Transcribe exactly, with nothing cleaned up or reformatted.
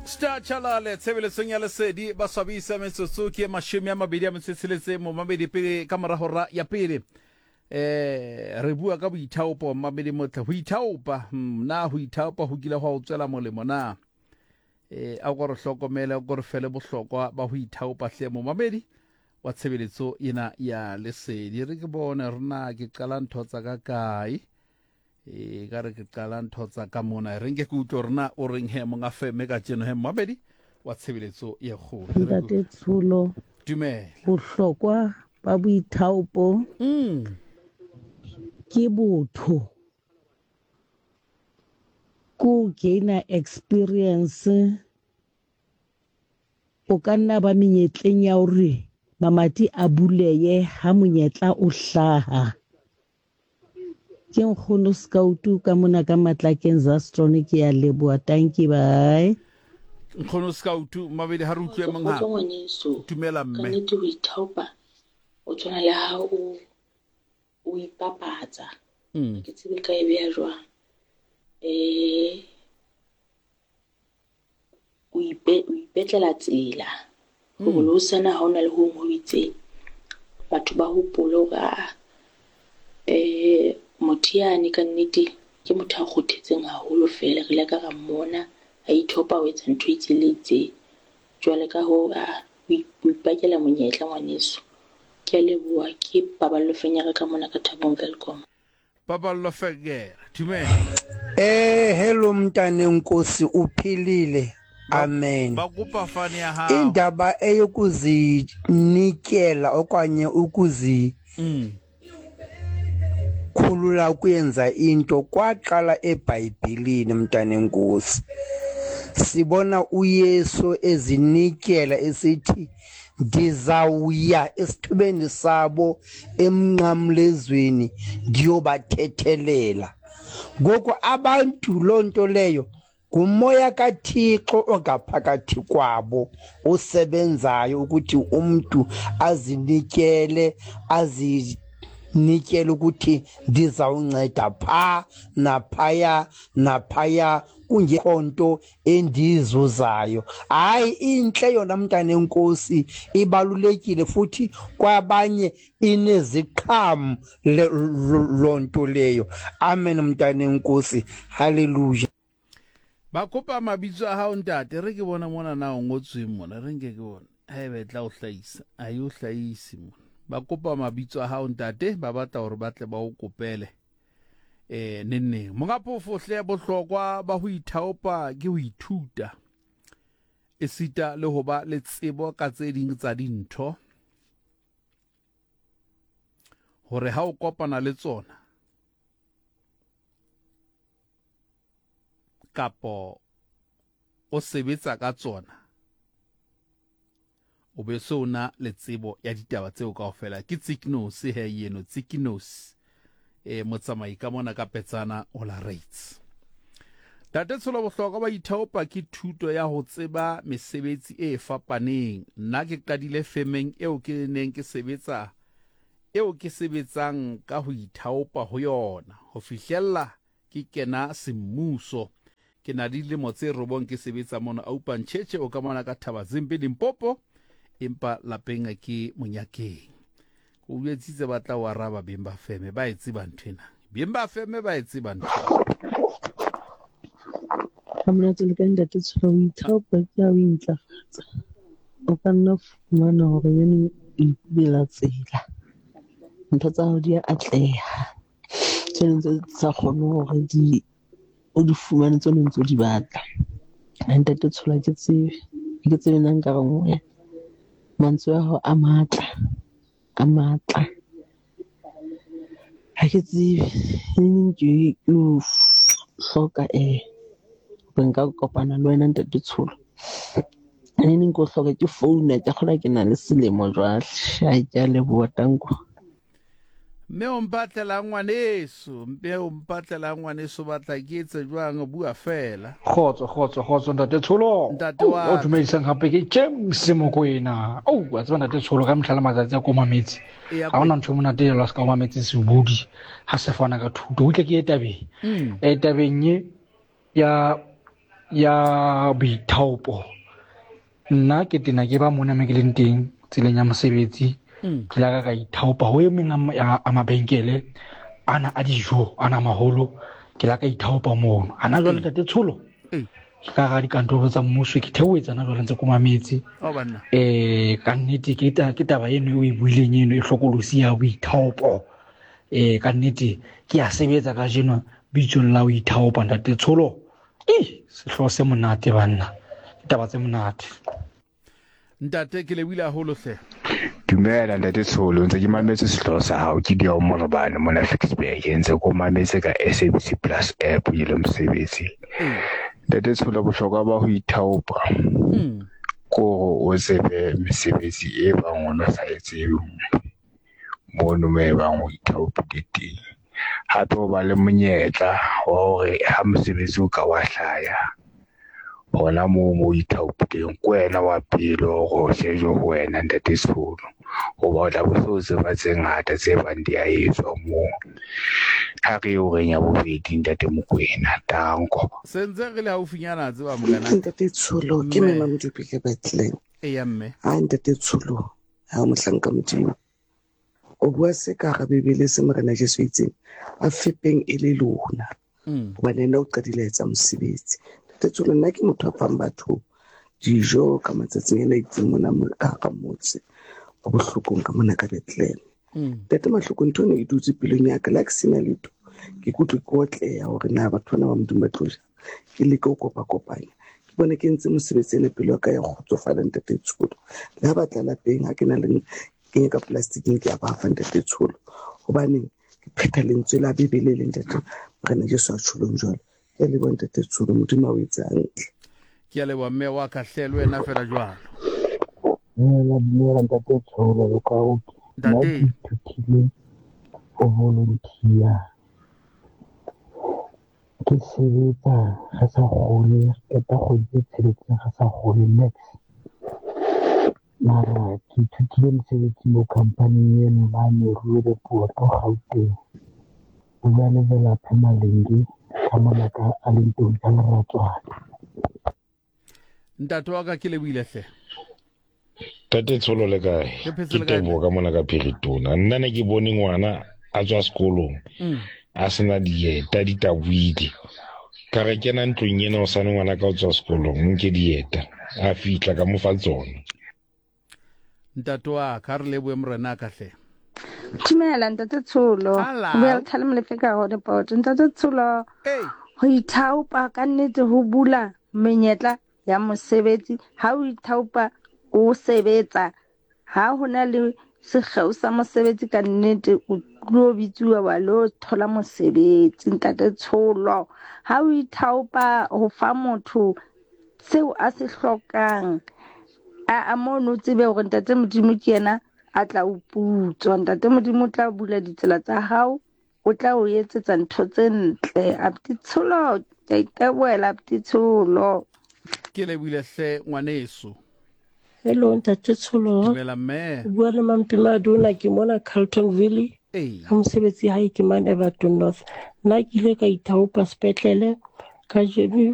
Star Chalale tsebele sonya le sedi ba swabisa metsotso ke mashome a mabedi a metsheletse mo mabedi pele ka mora hora ya pele eh re bua ka boithaopo mabedi motle ho ithaopa na ho ithaopa ho kile ho tswela molemo na eh a go re hlokomela go re fele bohlokwa ba ho ithaopa hle mo mabedi wa tshebeletso ina ya lesedi re ke bone rena ke qala ntho tsa ka kae e ka re ke qala ntho tsa ka mona re nke ke utlo rena o reng he monga feme ka tseno he mabedi wa tshebeletso ye kgolo ntate Tsholo dumela bohlokwa ba boithaopo mm ke botho ko gaina experience o ka nna ba menyetleng ya hore mamati a buleye ha monyetla o hlaha ke nkgono Scout ka mona ka Matlakeng Zastron ke ya leboa tanki bye nkgono Scout mabedi ha re utlwe mongha dumela mme ka nnete ho ithaopa o tshwana le ha o o ipapatsa mm ke tsebe ka e beya jwang eh o ipe o ipetlela tsela go lo sana ha ona le ho ho itse batho ba hopola ga eh motiane ka nnete ke motho a kgothetseng haholo fela re la ka ra mmona a ithopa o etsa ntho itse le itse jwale ka ho a o ipakela monyetla ngwaneso ke a leboa ke Paballo Fenyaka ka mona ka Thabong Welcome Paballo Fenyaka dumela eh hello mntane nkosi uphilile amen bakupa fani ya ha indaba eyokuzinikela okanye ukuzi mm khulula kuyenza into kwaqala eBhayibhelini mntane nkosi sibona uYesu ezinikela esithi ndizawuya esithubeni sabo emnqamlezweni ndiyobathethelela ngoko abantu lonto leyo ngumoya kaThixo ongaphakathi kwabo osebenzayo ukuthi umuntu azinikele azi nikela ukuthi ndizawunceda pha naphaya naphaya kungekhonto endizuzayo hayi inhle yona mntane enkosi ibalulekile futhi kwabanye ineziqhamu lonto leyo amen mntane enkosi haleluya bakopa mabitso a hao ntate re ke bona mona na o ngotswe mona re nke ke bona ha be tla o hlahisa ayo hlahisi mona bakopa mabitso a hao ntate ba batla hore batle ba o kopele eh nenne monga phofohle ya bohlokwa ba ho ithaopa ke ho ithuta esita le ho ba le tsebo ka tse ding tsa dintho hore ha o kopana le tsona kapo o sebetsa ka tsona o be sona le tsebo ya ditaba tseo kaofela ke tsiknos he yeno tsiknos e motsamai ka mona ka petsana o la rates tate Tsholo bohlokwa ba ithaopa ke thuto ya ho tseba mesebetsi e fapaneng nna ke qadile femeng eo ke neng ke sebetsa eo ke sebetsang ka ho ithaopa ho yona ho fihlella ke kena semmuso ke na di le motse robong ke sebetsa mona Aupa Ntjhetjhe o ka mona ka Thaba Zimpe Limpopo empa lapeng ke Monyakeng o uetsitse batla wa raba bemba feme ba etsi ba nthena bemba feme ba etsi ba nthena amna tse le ka ntate Tsholo o ithaopa ke a o intlafatsa o ka nna fumana hore yene e bela tsela ntho tsa ho di atleha tsentse tsa kgone hore di o di fumane tsone ntse di batla ntate Tsholo ke tsebe ke tsebe nang ka ngwe mantswe a ho a matla a matla ha ke tsebe neng ke o hloka eh nka kopana le wena ntate Tsholo neng go hloka ke phone ke khola ke na le selemo jwale ha ke a leboa tanko mme o mpatlela ngwaneso mpe o mpatlela ngwaneso batla ke etse jwang o bua fela khotso khotso khotso ntate Tsholo ntate wa o dumedisang hape ke James Mokoena o wa tsaba ntate Tsholo ka mtlhala matsatsi a koma metsi ga ona ntho mona tele la ska koma metsi se budi ha se fana ka thuto o tle ke etabeng etabeng ye ya ya boithaopo nna ke tena ke ba mona me ke leng teng tseleng ya mosebetsi ke la ka ithaopa ho e meng a mabenkele ana a dijo ana maholo ke la ka ithaopa mono ana jwale tate tsholo ka ga dikantoro tsa mmuso ke theoetsa na jwale ntse ko mametse eh ka nnete ke ta ke taba eno e buileng eno e hlokolosi ya boithaopo eh ka nnete ke a sebetsa ka jeno bitsong la boithaopa tate tsholo eh sehlo se monate banna taba tse monate ntate ke le wila holo hle dumela ntate Tsholo ntse ke mametse sehlo sa hao ke dia o mona bana mona Fixburg ntse ko mametse ka S A B C Plus app ile mosebetsi ntate Tsholo bohlokwa ba ho ithaopa ko o tsebe mesebetsi e bang ona sa etseng mono me bang o ithaopa teng hape o ba le monyetla wa hore ha mosebetsi o ka wa hlaya hona mo mo ithaopileng kwena wa pele go shejo wena ntate Tsholo go ba tla botse ba tse ngata tse bang di a etswa mo ha re o renya bobedi ntate Mokwena tanko senze re le haufinyana tse ba mogana ntate Tsholo ke me mamodupi ke batleng e ya mme ha ntate Tsholo ha mohlanka modimo o bua se ka ga bebele se morena Jesu itseng a fepeng e le lona ba nena o qadile etsa mosebetsi ntate Tsholo nna ke motho a fang batho dijo ka matsatsing ena itseng mona ka ga motse o bohlokong ka mona ka Bethlehem tete mahloko ntho ne e dutse pelong ya ka la ke sena leto ke kutlwe ke otleya hore na batho bana ba modimo ba tloja ke le ke o kopa kopanya ke bone ke ntse mosebetsi ene pelo ka ya kgotsofala ntate Tsholo le ha batla lapeng ha ke na le ke ka plastic ke a ba fa ntate Tsholo hobane ke pheta lentswe la bebele le ntate morena Jesu a tshulong jwalo ke le bona ntate Tsholo modimo o etsa hantle ke le wa mme wa ka hlelo ena fela jwalo la dumela ntate Tsholo le ka o ntate thutile o volunteer ke sebetsa ga sa gole ke ta go di tsheletsa ga sa gole next mara ke thutile mosebetsi mo company eno mane ruo poto Gauteng o ba levela phamalengi ka mona ka a le ntong tsa leratswana ntate wa ka ke le buile hle tate Tsholo le kae ke tebo ka mona ka Piritona nna ne ke bone ngwana a tswa sekolong a sena dieta di tabuile ka re kena ntlong ena o sane ngwana ka o tswa sekolong nke dieta a fitla ka mo fa tsona ntate wa ka re le bue morena ka hle Dumela ntate Tsholo o be thale molefeka go report ntate Tsholo go ithaopa ka nnete ho bula menyetla ya mosebetsi ha o ithaopa o sebetsa ha hona le sekgeo sa mosebetsi ka nnete o tlo bitsuwa wa lo thola mosebetsi ntate Tsholo ha o ithaopa ho fa motho seo a se hlokang a mono tsebe hore ntate Modimo ke yena a tla o putswa ntate Modimo tla bula ditsela tsa hao o tla o etsetsa ntho tse ntle Abuti Tsholo ke iteboela Abuti Tsholo ke le buile hle ngwaneso hello ntate Tsholo dumela mme bua le mampima dona ke mona Carltonville eh ha mosebetsi hae ke man Everton North nna ke ile ka ithaopa sepetlele ka jeno